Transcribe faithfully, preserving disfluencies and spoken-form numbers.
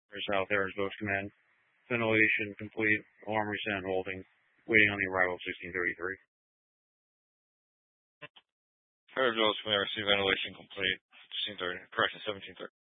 South Arizona Command. Ventilation complete. Alarm reset holding. Waiting on the arrival of sixteen thirty-three. Arizona Command, receive ventilation complete. sixteen thirty. Correction, seventeen thirty.